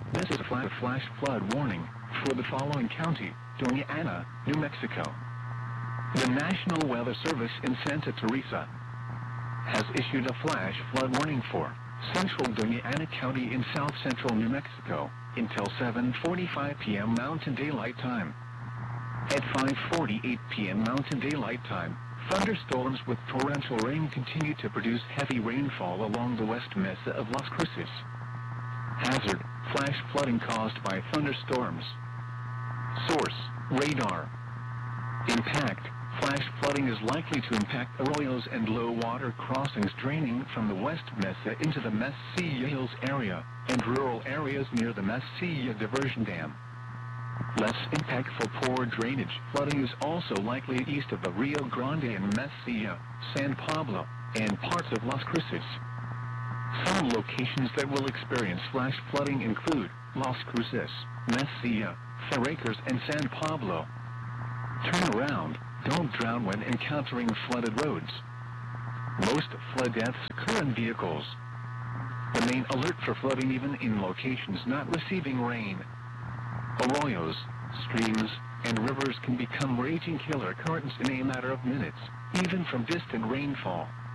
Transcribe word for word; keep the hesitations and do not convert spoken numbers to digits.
This is a flash flash flood warning for the following county: Doña Ana, New Mexico. The National Weather Service in Santa Teresa has issued a flash flood warning for central Doña Ana County in south central New Mexico until seven forty-five p m Mountain Daylight Time. At five forty-eight p m Mountain Daylight Time, thunderstorms with torrential rain continue to produce heavy rainfall along the west mesa of Las Cruces. Hazard: flash flooding caused by thunderstorms. Source: radar. Impact: flash flooding is likely to impact arroyos and low water crossings draining from the west mesa into the Mesilla Hills area and rural areas near the Mesilla Diversion Dam. Less impactful poor drainage flooding is also likely east of the Rio Grande and Mesilla, San Pablo, and parts of Las Cruces. Some locations that will experience flash flooding include Las Cruces, Mesilla, Ferracres, and San Pablo. Turn around, don't drown when encountering flooded roads. Most flood deaths occur in vehicles. Remain alert for flooding even in locations not receiving rain. Arroyos, streams, and rivers can become raging killer currents in a matter of minutes, even from distant rainfall.